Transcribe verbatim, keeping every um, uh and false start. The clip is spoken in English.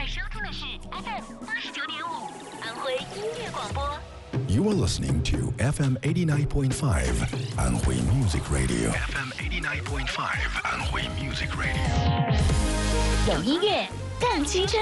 收听的是 F M 八十九点五安徽音乐广播。 You are listening to F M eighty-nine point five 安徽 Music Radio. F M eighty-nine point five 安徽 Music Radio. 有音乐更青春。